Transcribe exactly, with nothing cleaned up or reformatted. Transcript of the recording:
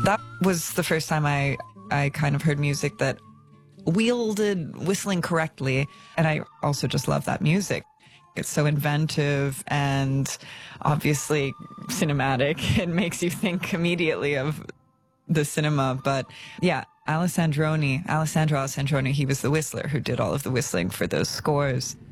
that was the first time I, I kind of heard music that wielded whistling correctly. And I also just love that music. It's so inventive and obviously cinematic. It makes you think immediately of the cinema. But yeah, Alessandroni, Alessandro Alessandroni, he was the whistler who did all of the whistling for those scores.